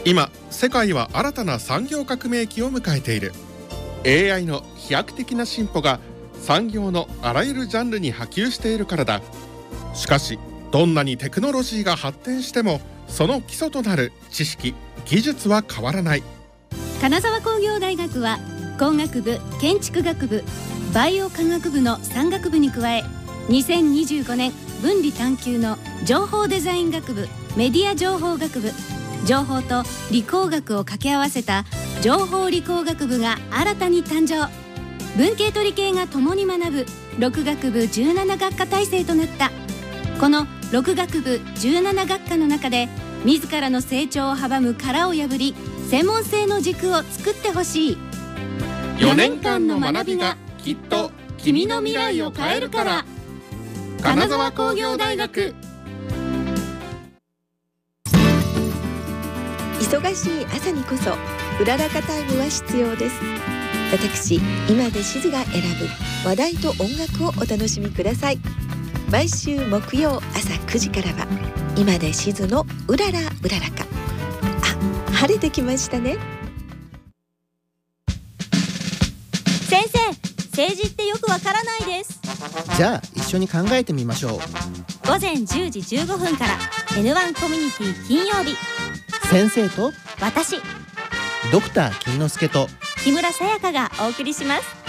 今世界は新たな産業革命期を迎えている。 AI の飛躍的な進歩が産業のあらゆるジャンルに波及しているからだ。しかしどんなにテクノロジーが発展してもその基礎となる知識・技術は変わらない。 金沢工業大学は工学部、建築学部、バイオ科学部の3学部に加え、2025年分離探究の情報デザイン学部、メディア情報学部、情報と理工学を掛け合わせた情報理工学部が新たに誕生。文系と理系が共に学ぶ6学部17学科体制となった。この6学部17学科の中で自らの成長を阻む殻を破り、専門性の軸を作ってほしい。 4年間の学びがきっと君の未来を変えるから。金沢工業大学。 忙しい朝にこそうららかタイムは必要です。私今でしずが選ぶ話題と音楽をお楽しみください。毎週木曜朝9時からは今でしずのうららうららか。あ、晴れてきましたね。 先生、政治ってよくわからないです。 じゃあ一緒に考えてみましょう。 午前10時15分から N1 コミュニティ金曜日。 先生と私、 ドクター金之助と木村さやかがお送りします。